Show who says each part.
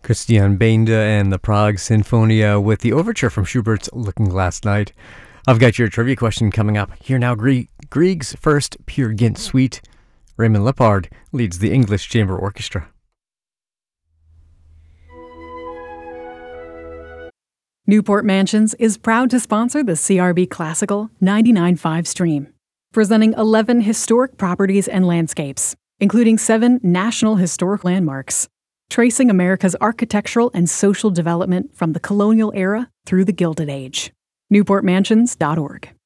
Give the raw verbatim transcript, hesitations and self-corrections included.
Speaker 1: Christian Benda and the Prague Sinfonia with the overture from Schubert's Looking Glass Night. I've got your trivia question coming up. Here now, Grie- Grieg's first Peer Gynt suite. Raymond Lepard leads the English Chamber Orchestra.
Speaker 2: Newport Mansions is proud to sponsor the C R B Classical ninety-nine point five stream, presenting eleven historic properties and landscapes, including seven National Historic Landmarks, tracing America's architectural and social development from the colonial era through the Gilded Age. newport mansions dot org.